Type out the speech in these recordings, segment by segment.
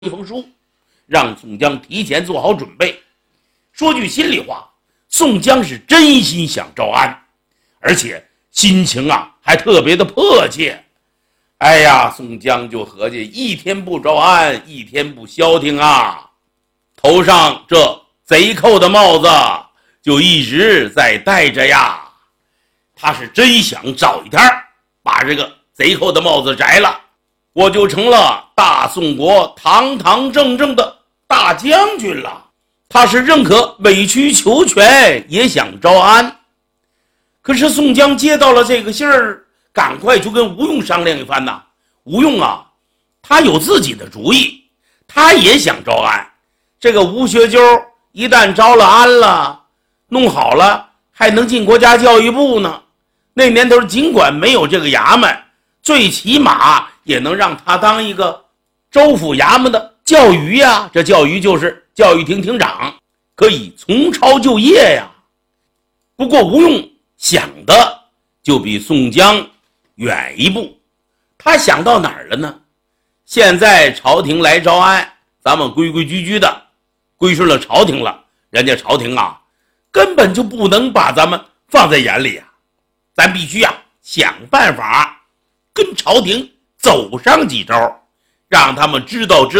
一封书，让宋江提前做好准备。说句心里话，宋江是真心想招安，而且心情还特别的迫切。哎呀，宋江就合计一天不招安，一天不消停啊，头上这贼寇的帽子就一直在戴着呀。他是真想找一天把这个贼寇的帽子摘了，我就成了大宋国堂堂正正的大将军了。他是认可委曲求全，也想招安。可是宋江接到了这个信儿，赶快就跟吴用商量一番呐。吴用他有自己的主意，他也想招安。这个吴学究一旦招了安了，弄好了还能进国家教育部呢。那年头尽管没有这个衙门，最起码也能让他当一个州府衙门的教育呀，这教育就是教育厅厅长，可以从抄就业呀。不过吴用想的就比宋江远一步，他想到哪儿了呢？现在朝廷来招安，咱们规规矩矩的归顺了朝廷了，人家朝廷根本就不能把咱们放在眼里咱必须想办法跟朝廷走上几招，让他们知道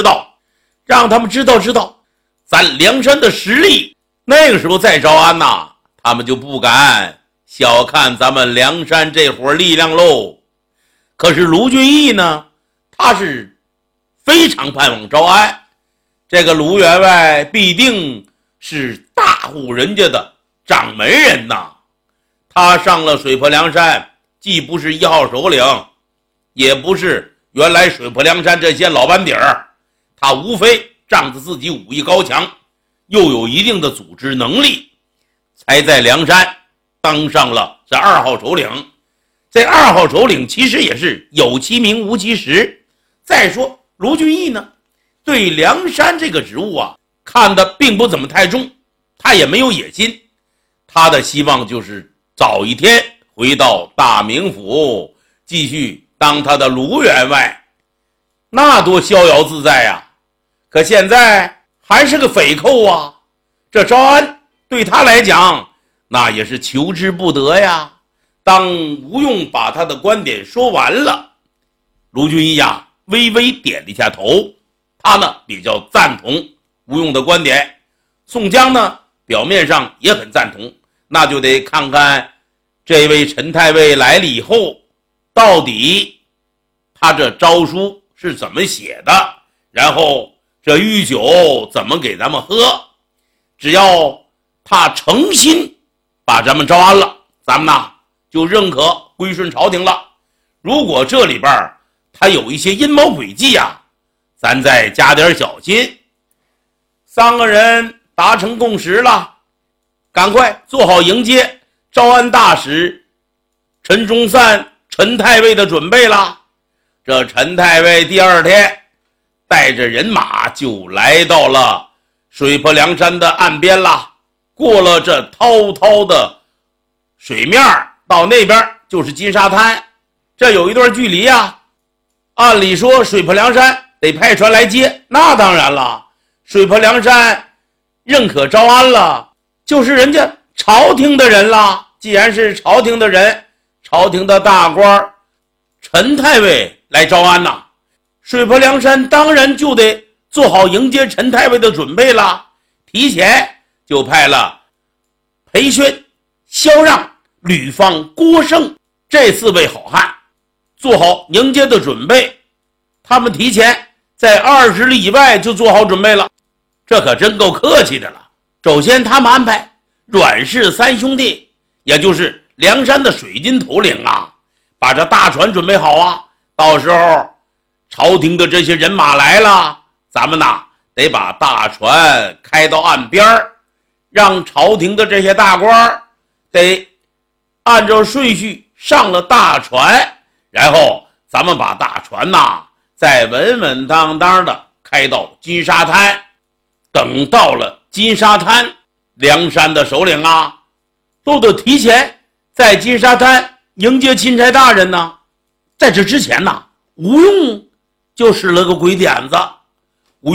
咱梁山的实力。那个时候再招安他们就不敢小看咱们梁山这伙力量喽。可是卢俊义呢，他是非常盼望招安，这个卢员外必定是大户人家的掌门人他上了水泊梁山，既不是1号首领，也不是原来水泊梁山这些老班底儿，他无非仗着自己武艺高强，又有一定的组织能力，才在梁山当上了这2号首领。这2号首领其实也是有其名无其实。再说卢俊义呢，对梁山这个职务看得并不怎么太重，他也没有野心，他的希望就是早一天回到大名府，继续当他的卢员外，那多逍遥自在可现在还是个匪寇这招安对他来讲那也是求之不得呀。当吴用把他的观点说完了，卢俊义微微点了一下头，他呢比较赞同吴用的观点。宋江呢表面上也很赞同，那就得看看这位陈太尉来了以后，到底他这招书是怎么写的，然后这御酒怎么给咱们喝。只要他诚心把咱们招安了，咱们就认可归顺朝廷了。如果这里边他有一些阴谋诡计咱再加点小心。3个人达成共识了，赶快做好迎接招安大使陈忠善陈太尉的准备了。这陈太尉第2天带着人马就来到了水泊梁山的岸边了，过了这滔滔的水面，到那边就是金沙滩，这有一段距离按理说水泊梁山得派船来接，那当然了，水泊梁山认可招安了，就是人家朝廷的人了。既然是朝廷的人，朝廷的大官陈太尉来招安水泊梁山当然就得做好迎接陈太尉的准备了。提前就派了裴宣、萧让、吕方、郭盛这4位好汉做好迎接的准备。他们提前在20里以外就做好准备了，这可真够客气的了。首先他们安排阮氏3兄弟，也就是梁山的水军头领把这大船准备好到时候朝廷的这些人马来了，咱们得把大船开到岸边，让朝廷的这些大官得按照顺序上了大船，然后咱们把大船再稳稳当当的开到金沙滩。等到了金沙滩，梁山的首领都得提前在金沙滩迎接钦差大人在这之前吴用就使了个鬼点子，